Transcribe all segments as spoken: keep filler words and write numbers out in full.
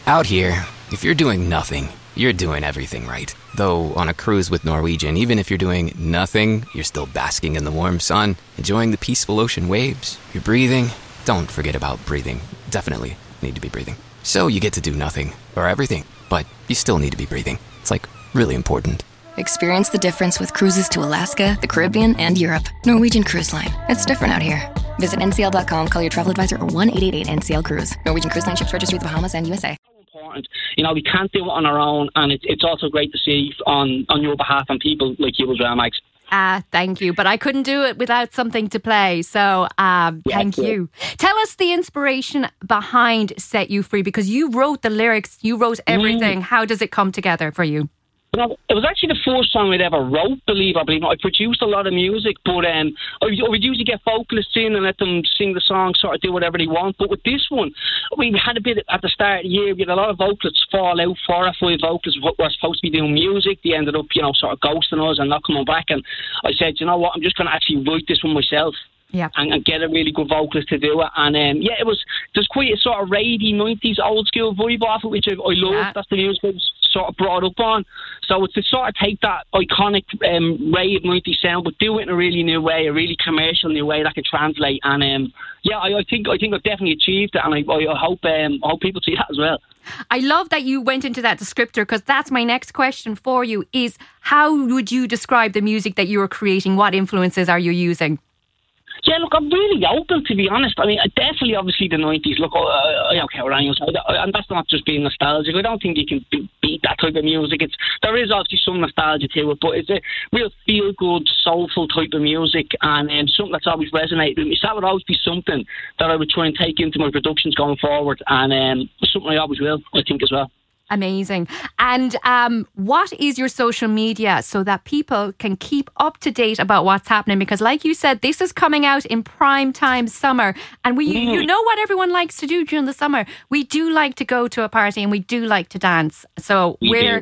Out here, if you're doing nothing, you're doing everything right. Though on a cruise with Norwegian, even if you're doing nothing, you're still basking in the warm sun, enjoying the peaceful ocean waves. You're breathing. Don't forget about breathing. Definitely need to be breathing. So you get to do nothing, or everything, but you still need to be breathing. It's like really important. Experience the difference with cruises to Alaska, the Caribbean, and Europe. Norwegian Cruise Line. It's different out here. Visit N C L dot com, call your travel advisor, or one eight eight eight N C L Cruise. Norwegian Cruise Line ships registry, the Bahamas and U S A. Important. You know, we can't do it on our own, and it's it's also great to see on, on your behalf and people like you as well, Max. Ah, thank you. But I couldn't do it without something to play. So um, Yeah, thank sure. you. Tell us the inspiration behind Set You Free, because you wrote the lyrics, you wrote everything. How does it come together for you? You know, it was actually the first song I'd ever wrote, believe it or believe it. I produced a lot of music, but um, I, would, I would usually get vocalists in and let them sing the song, sort of do whatever they want. But with this one, we had a bit at the start of the year, we had a lot of vocalists fall out, four or five vocalists who were supposed to be doing music. They ended up, you know, sort of ghosting us and not coming back. And I said, you know what, I'm just going to actually write this one myself. Yeah. And, and get a really good vocalist to do it. And um, yeah, it was there's quite a sort of ravey nineties old school vibe off it, which I, I love. Yeah. That's the music I was sort of brought up on. So it's to sort of take that iconic um, rave nineties sound, but do it in a really new way, a really commercial new way that can translate. And um, yeah, I, I think I think I've definitely achieved it, and I, I hope um, I hope people see that as well. I love that you went into that descriptor, because that's my next question for you is how would you describe the music that you are creating? What influences are you using? Yeah, look, I'm really open, to be honest. I mean, definitely, obviously, the nineties. Look, uh, I don't care what anyone says, and that's not just being nostalgic. I don't think you can be- beat that type of music. It's there is obviously some nostalgia to it, but it's a real feel-good, soulful type of music, and um, something that's always resonated with me. So that would always be something that I would try and take into my productions going forward, and um, something I always will, I think, as well. Amazing. And um, what is your social media so that people can keep up to date about what's happening? Because like you said, this is coming out in prime time summer. And we, Mm. you know what everyone likes to do during the summer. We do like to go to a party and we do like to dance. So We we're,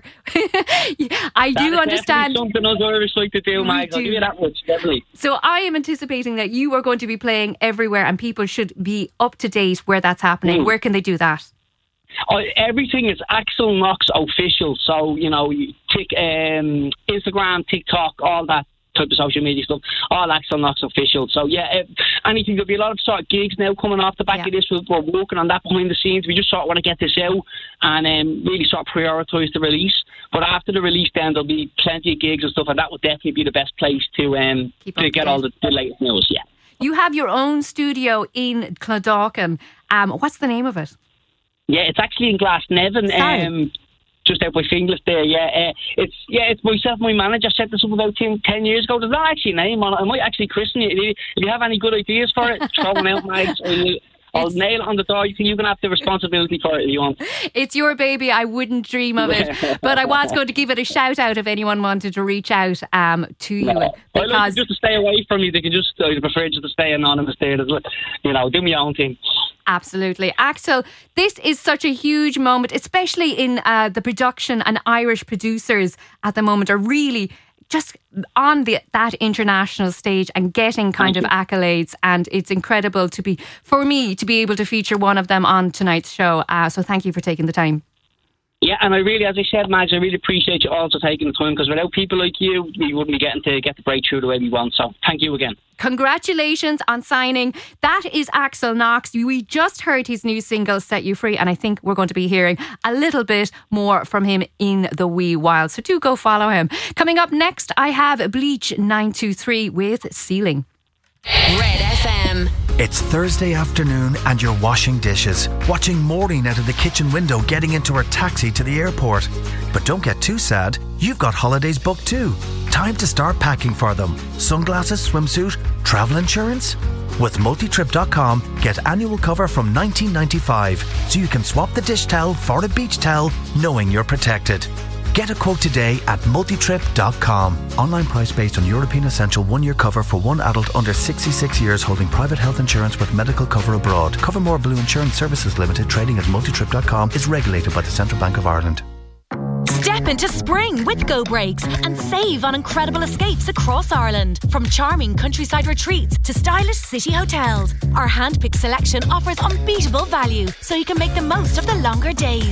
I That do is understand. definitely something us Irish like to do, We Mag. I'll do. give you that much, definitely. So I am anticipating that you are going to be playing everywhere and people should be up to date where that's happening. Mm. Where can they do that? Uh, everything is Axel Knox official. So, you know, you tick um, Instagram, TikTok, all that type of social media stuff, all Axel Knox official. So, yeah, uh, anything. There'll be a lot of sort of gigs now coming off the back Yeah. of this. We're, we're working on that behind the scenes. We just sort of want to get this out and um, really sort of prioritise the release. But after the release, then there'll be plenty of gigs and stuff, and that would definitely be the best place to um, Keep up to to get date. all the, the latest news. Yeah. You have your own studio in Clondalkin. Um, what's the name of it? Yeah, it's actually in Glasnevin, Sorry. um, just out by Finglas there. Yeah, uh, it's yeah, it's myself, my manager set this up about ten, ten years ago. There's not actually a name on it. I might actually christen it. If you, if you have any good ideas for it, throw them out, Mags. I'll, I'll nail it on the door. You can you can have the responsibility for it if you want. It's your baby. I wouldn't dream of it. But I was going to give it a shout out if anyone wanted to reach out um, to you. I like Because just to stay away from you. They can just I prefer just to stay anonymous there. As well. You know, do my own thing. absolutely. Axel, this is such a huge moment, especially in uh, the production, and Irish producers at the moment are really just on the that international stage and getting kind of accolades, and it's incredible to be for me to be able to feature one of them on tonight's show. Uh, so thank you for taking the time. Yeah, and I really, as I said, Mags, I really appreciate you also taking the time, because without people like you, we wouldn't be getting to get the breakthrough the way we want. So thank you again. Congratulations on signing. That is Axel Knox. We just heard his new single, Set You Free, and I think we're going to be hearing a little bit more from him in the wee while. So do go follow him. Coming up next, I have Bleach nine two three with Ceiling. Red F M. It's Thursday afternoon and you're washing dishes, watching Maureen out of the kitchen window getting into her taxi to the airport. But don't get too sad, you've got holidays booked too. Time to start packing for them. Sunglasses, swimsuit, travel insurance? With multitrip dot com, get annual cover from nineteen ninety-five, so you can swap the dish towel for a beach towel knowing you're protected. Get a quote today at multitrip dot com. Online price based on European Essential one-year cover for one adult under sixty-six years holding private health insurance with medical cover abroad. Covermore Blue Insurance Services Limited, trading as multitrip dot com, is regulated by the Central Bank of Ireland. Step into spring with Go Breaks and save on incredible escapes across Ireland. From charming countryside retreats to stylish city hotels, our hand-picked selection offers unbeatable value, so you can make the most of the longer days.